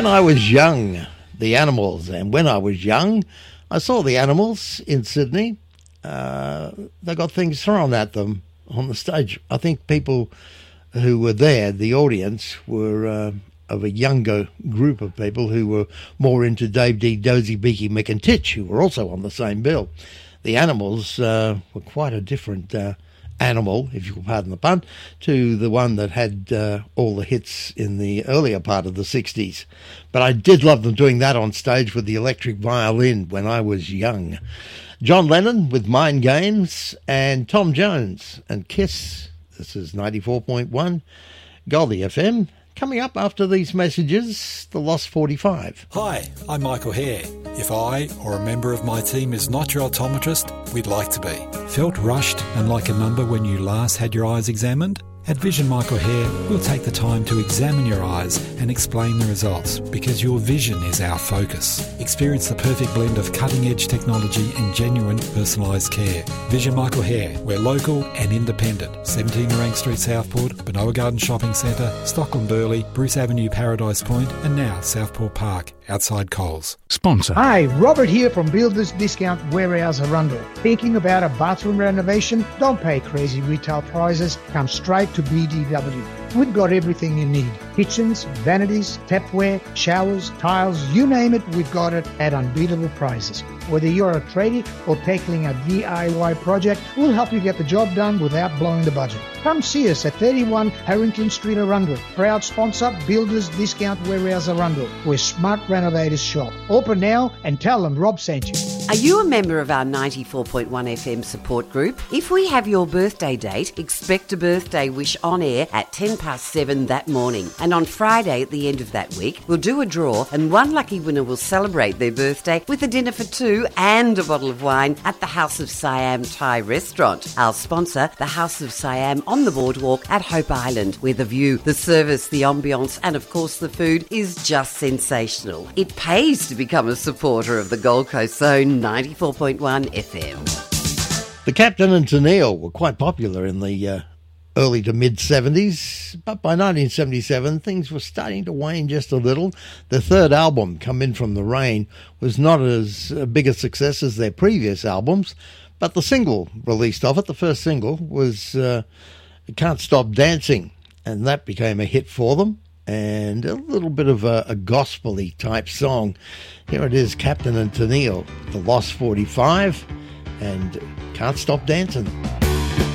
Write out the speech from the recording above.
When I was young, the Animals, and when I was young, I saw the Animals in Sydney. They got things thrown at them on the stage. I think people who were there, the audience, were of a younger group of people who were more into Dave D. Dozy Beaky McIntitch, who were also on the same bill. The Animals were quite a different animal, if you will pardon the pun, to the one that had all the hits in the earlier part of the 60s. But I did love them doing that on stage with the electric violin when I was young. John Lennon with Mind Games, and Tom Jones and Kiss. This is 94.1 Goldie FM. Coming up after these messages, the Lost 45. Hi, I'm Michael Hare. If I or a member of my team is not your optometrist, we'd like to be. Felt rushed and like a number when you last had your eyes examined? At Vision Michael Hare, we'll take the time to examine your eyes and explain the results, because your vision is our focus. Experience the perfect blend of cutting-edge technology and genuine personalised care. Vision Michael Hare, we're local and independent. 17 Nerang Street, Southport, Benoa Garden Shopping Centre, Stockland Burleigh, Bruce Avenue, Paradise Point, and now Southport Park, outside Coles. Sponsor. Hi, Robert here from Builders Discount Warehouse Arundel. Thinking about a bathroom renovation? Don't pay crazy retail prices. Come straight to BDW. We've got everything you need. Kitchens, vanities, tapware, showers, tiles, you name it, we've got it at unbeatable prices. Whether you're a tradie or tackling a DIY project, we'll help you get the job done without blowing the budget. Come see us at 31 Harrington Street, Arundel. Proud sponsor, Builders Discount Warehouse Arundel, where smart renovators shop. Open now and tell them Rob sent you. Are you a member of our 94.1 FM support group? If we have your birthday date, expect a birthday wish on air at 7:10 that morning. And on Friday at the end of that week, we'll do a draw and one lucky winner will celebrate their birthday with a dinner for two and a bottle of wine at the House of Siam Thai restaurant. Our sponsor, the House of Siam on the boardwalk at Hope Island, where the view, the service, the ambience and of course the food is just sensational. It pays to become a supporter of the Gold Coast Zone 94.1 FM. The Captain and Tennille were quite popular in the early to mid-70s, but by 1977 things were starting to wane just a little. The third album, Come In From the Rain, was not as big a success as their previous albums, but the single released off it, the first single, was Can't Stop Dancing, and that became a hit for them, and a little bit of a gospel-y type song. Here it is, Captain and Tennille, the Lost 45, and Can't Stop Dancing.